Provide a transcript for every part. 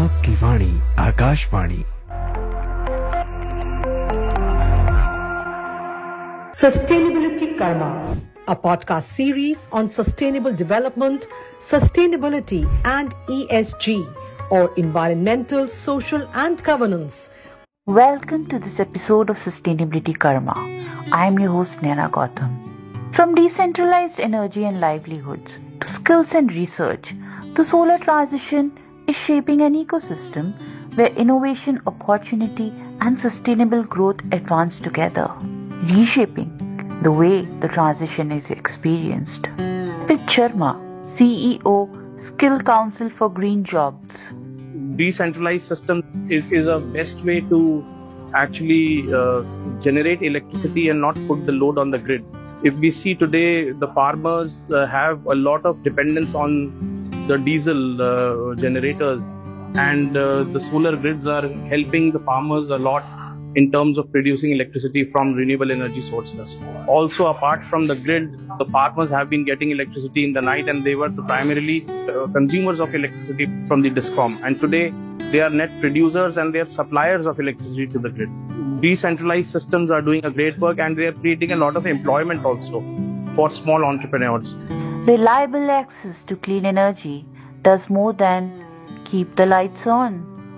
आपकी वाणी Akashvani. Sustainability Karma, a podcast series on sustainable development, sustainability and ESG, or environmental, social and governance. Welcome to this episode of Sustainability Karma. I am your host Naina Gautam. From decentralized energy and livelihoods to skills and research, the solar transition is shaping an ecosystem where innovation, opportunity and sustainable growth advance together, reshaping the way the transition is experienced. Pit Sharma, CEO, Skill Council for Green Jobs. Decentralized system is a best way to actually generate electricity and not put the load on the grid. If we see today, the farmers have a lot of dependence on the diesel generators, and the solar grids are helping the farmers a lot in terms of producing electricity from renewable energy sources. Also, apart from the grid, the farmers have been getting electricity in the night, and they were the primarily consumers of electricity from the DISCOM. And today, they are net producers and they are suppliers of electricity to the grid. Decentralized systems are doing a great work, and they are creating a lot of employment also for small entrepreneurs. Reliable access to clean energy does more than keep the lights on.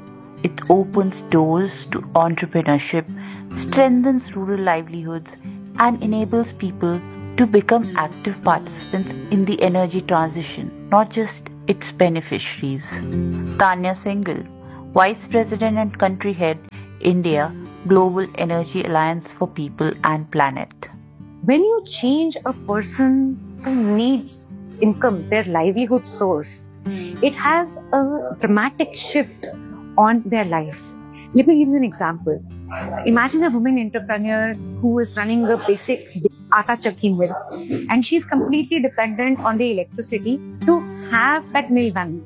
It opens doors to entrepreneurship, strengthens rural livelihoods, and enables people to become active participants in the energy transition, not just its beneficiaries. Tanya Singhal, Vice President and Country Head, India, Global Energy Alliance for People and Planet. When you change a person who needs income, their livelihood source, it has a dramatic shift on their life. Let me give you an example. Imagine a woman entrepreneur who is running a basic atta chakki mill, and she's completely dependent on the electricity to have that mill running.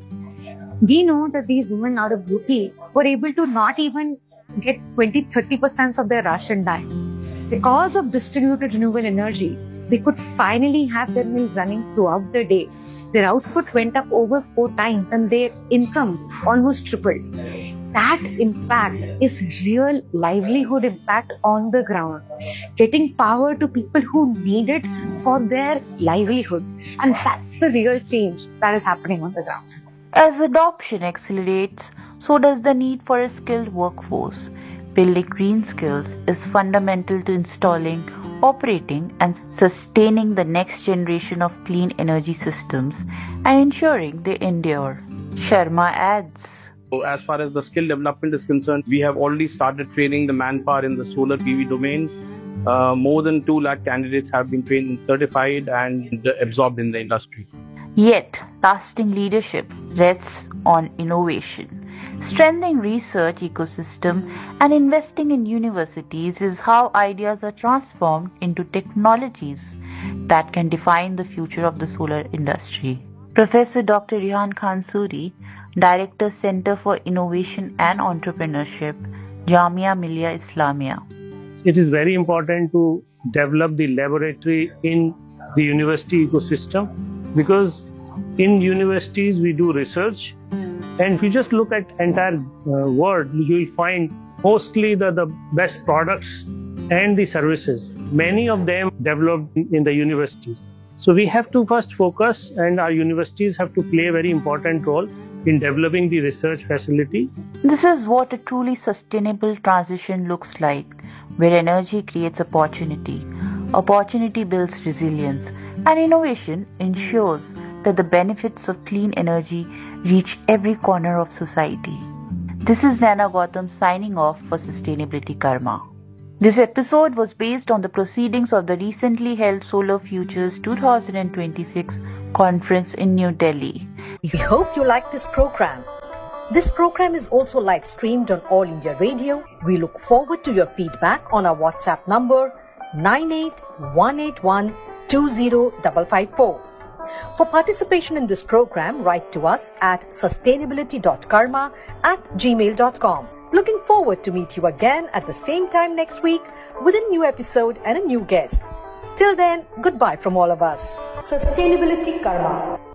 We know that these women out of UP were able to not even get 20-30% of their ration done. Because of distributed renewable energy, they could finally have their mill running throughout the day. Their output went up over 4 times and their income almost tripled. That impact is real livelihood impact on the ground, getting power to people who need it for their livelihood. And that's the real change that is happening on the ground. As adoption accelerates, so does the need for a skilled workforce. Building green skills is fundamental to installing, operating, and sustaining the next generation of clean energy systems and ensuring they endure. Sharma adds. So as far as the skill development is concerned, we have already started training the manpower in the solar PV domain. More than 2 lakh candidates have been trained and certified and absorbed in the industry. Yet, lasting leadership rests on innovation. Strengthening research ecosystem and investing in universities is how ideas are transformed into technologies that can define the future of the solar industry. Professor Dr. Rehan Khan Suri, Director Center for Innovation and Entrepreneurship, Jamia Millia Islamia. It is very important to develop the laboratory in the university ecosystem, because in universities we do research, and if you just look at entire world, you will find mostly the best products and the services. Many of them developed in the universities. So we have to first focus, and our universities have to play a very important role in developing the research facility. This is what a truly sustainable transition looks like, where energy creates opportunity, opportunity builds resilience, and innovation ensures that the benefits of clean energy reach every corner of society. This is Naina Gautam signing off for Sustainability Karma. This episode was based on the proceedings of the recently held Solar Futures 2026 conference in New Delhi. We hope you like this program. This program is also live streamed on All India Radio. We look forward to your feedback on our WhatsApp number 9818120554. For participation in this program, write to us at sustainability.karma@gmail.com. Looking forward to meet you again at the same time next week with a new episode and a new guest. Till then, goodbye from all of us. Sustainability Karma.